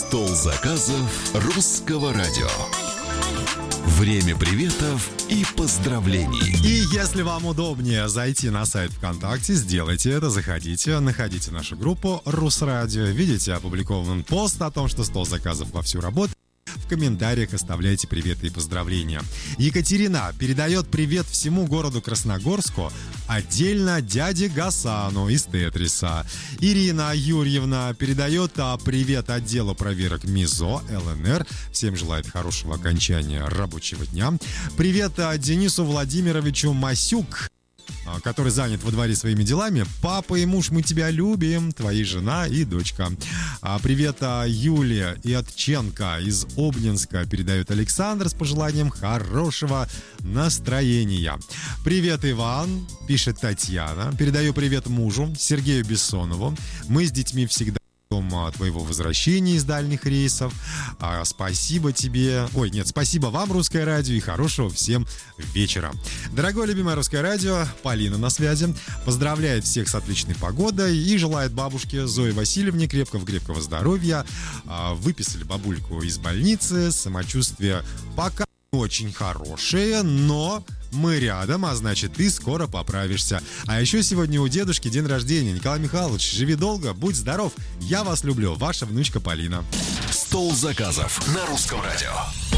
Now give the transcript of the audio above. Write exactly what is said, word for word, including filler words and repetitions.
Стол заказов русского радио. Время приветов и поздравлений. И если вам удобнее зайти на сайт ВКонтакте, сделайте это, заходите, находите нашу группу Русрадио, видите опубликован пост о том, что стол заказов вовсю работает. В комментариях оставляйте приветы и поздравления. Екатерина передает привет всему городу Красногорску, отдельно дяде Гасану из Тетриса. Ирина Юрьевна передает привет отделу проверок МИЗО, ЛНР. Всем желает хорошего окончания рабочего дня. Привет Денису Владимировичу Масюк, который занят во дворе своими делами. Папа и муж, мы тебя любим, твои жена и дочка. Привет Юлия Иотченко из Обнинска передает Александр с пожеланием хорошего настроения. Привет, Иван, пишет Татьяна. Передаю привет мужу Сергею Бессонову. Мы с детьми всегда твоего возвращения из дальних рейсов. А, спасибо тебе. Ой, нет, спасибо вам, Русское радио, и хорошего всем вечера. Дорогое любимое Русское радио, Полина на связи. Поздравляет всех с отличной погодой и желает бабушке Зое Васильевне крепкого-крепкого здоровья. А, выписали бабульку из больницы. Самочувствие пока очень хорошее, но мы рядом, а значит, ты скоро поправишься. А еще сегодня у дедушки день рождения. Николай Михайлович, живи долго, будь здоров. Я вас люблю. Ваша внучка Полина. Стол заказов на Русском радио.